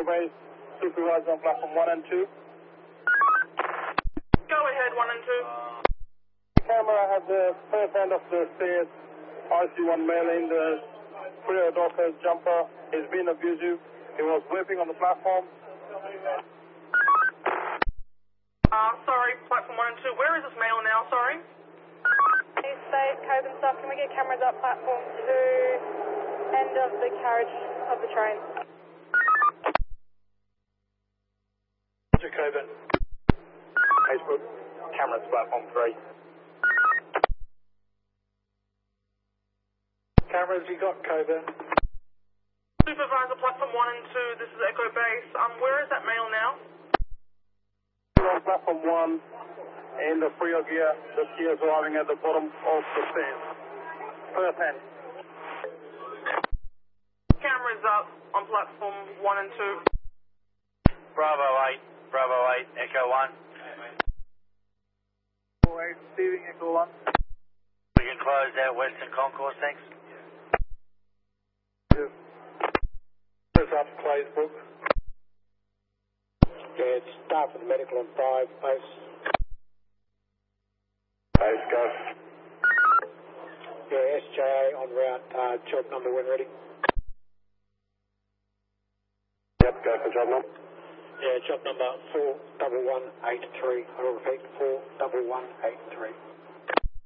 Base, supervisor on platform 1 and 2. Go ahead, 1 and 2. Camera at the first end of the stairs, RC1 male in the rear Dockers jumper. He's been abusive. He was whipping on the platform. Sorry, platform 1 and 2. Where is this male now, sorry? East State, Coben stuff. Can we get cameras up platform 2, end of the carriage of the train? Roger, Coben. Facebook, cameras platform 3. Cameras you got, Coben. Supervisor, platform 1 and 2. This is Echo Base. Where is that male now? On platform 1, in the rear gear, the gears arriving at the bottom of the stairs. First hand. Cameras up on platform 1 and 2. Bravo 8, Echo 1. 8, receiving Echo 1. We can close out Western Concourse, thanks. Press up, close book. Yeah, it's start for the medical on 5, base. Base, go. Yeah, SJA on route, job number when ready. Yep, go for job number. Yeah, job number 41183. I'll repeat, 41183.